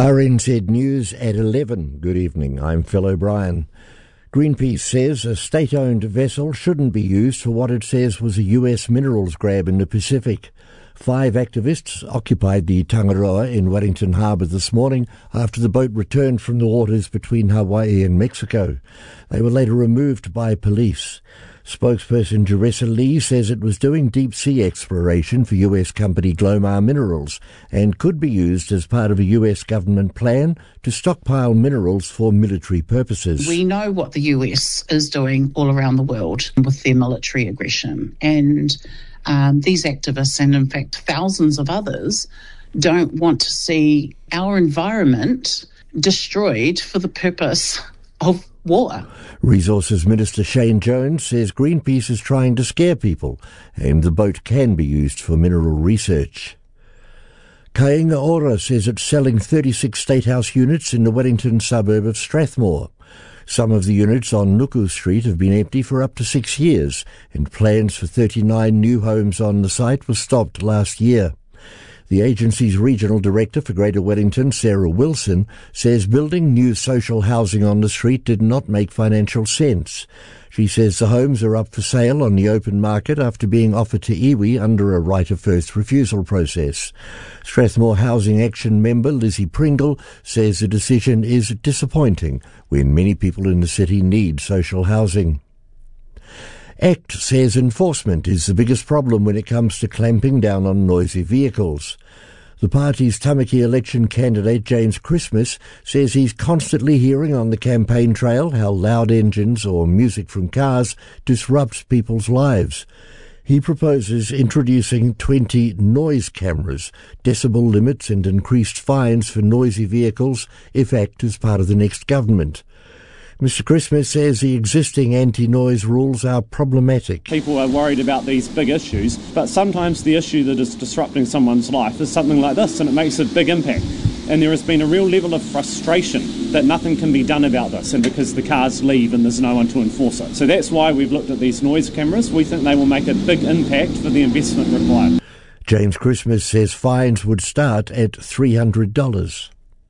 RNZ News at 11. Good evening, I'm Phil O'Brien. Greenpeace says a state-owned vessel shouldn't be used for what it says was a US minerals grab in the Pacific. 5 activists occupied the Tangaroa in Wellington Harbour this morning after the boat returned from the waters between Hawaii and Mexico. They were later removed by police. Spokesperson Jeressa Lee says it was doing deep-sea exploration for US company Glomar Minerals and could be used as part of a US government plan to stockpile minerals for military purposes. We know what the US is doing all around the world with their military aggression, and these activists, and in fact thousands of others, don't want to see our environment destroyed for the purpose of war. Resources Minister Shane Jones says Greenpeace is trying to scare people and the boat can be used for mineral research. Kainga Ora says it's selling 36 State House units in the Wellington suburb of Strathmore. Some of the units on Nuku Street have been empty for up to 6 years, and plans for 39 new homes on the site were stopped last year. The agency's regional director for Greater Wellington, Sarah Wilson, says building new social housing on the street did not make financial sense. She says the homes are up for sale on the open market after being offered to iwi under a right of first refusal process. Strathmore Housing Action member Lizzie Pringle says the decision is disappointing when many people in the city need social housing. ACT says enforcement is the biggest problem when it comes to clamping down on noisy vehicles. The party's Tamaki election candidate James Christmas says he's constantly hearing on the campaign trail how loud engines or music from cars disrupts people's lives. He proposes introducing 20 noise cameras, decibel limits and increased fines for noisy vehicles if ACT is part of the next government. Mr Christmas says the existing anti-noise rules are problematic. People are worried about these big issues, but sometimes the issue that is disrupting someone's life is something like this, and it makes a big impact. And there has been a real level of frustration that nothing can be done about this, and because the cars leave and there's no one to enforce it. So that's why we've looked at these noise cameras. We think they will make a big impact for the investment required. James Christmas says fines would start at $300.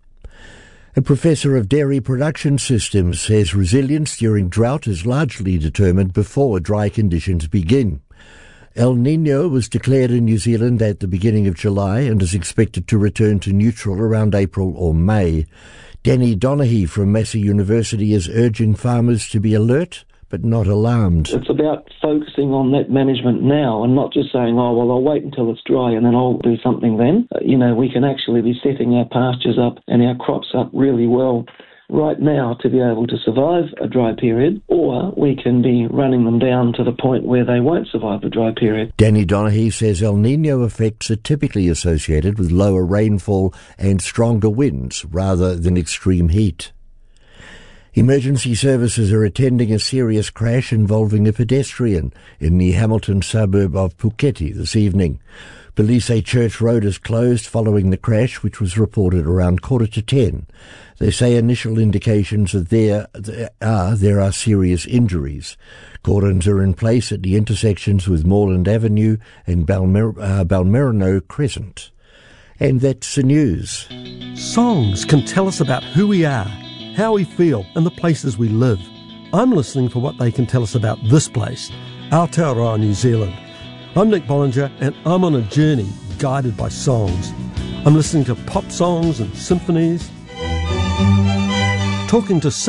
A professor of dairy production systems says resilience during drought is largely determined before dry conditions begin. El Niño was declared in New Zealand at the beginning of July and is expected to return to neutral around April or May. Danny Donaghy from Massey University is urging farmers to be alert but not alarmed. It's about focusing on that management now and not just saying, oh, well, I'll wait until it's dry and then I'll do something then. We can actually be setting our pastures up and our crops up really well right now to be able to survive a dry period, or we can be running them down to the point where they won't survive a dry period. Danny Donaghy says El Niño effects are typically associated with lower rainfall and stronger winds rather than extreme heat. Emergency services are attending a serious crash involving a pedestrian in the Hamilton suburb of Puketi this evening. Police say Church Road is closed following the crash, which was reported around 9:45. They say initial indications are there are serious injuries. Cordons are in place at the intersections with Moreland Avenue and Balmerino Crescent. And that's the news. Songs can tell us about who we are, how we feel, and the places we live. I'm listening for what they can tell us about this place, Aotearoa, New Zealand. I'm Nick Bollinger, and I'm on a journey guided by songs. I'm listening to pop songs and symphonies, talking to